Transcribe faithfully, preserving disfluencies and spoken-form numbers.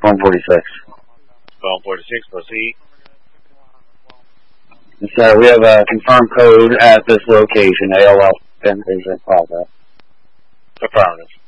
one forty-six. one forty-six, proceed. So we have a confirmed code at this location, A O L ten patient process. Affirmative.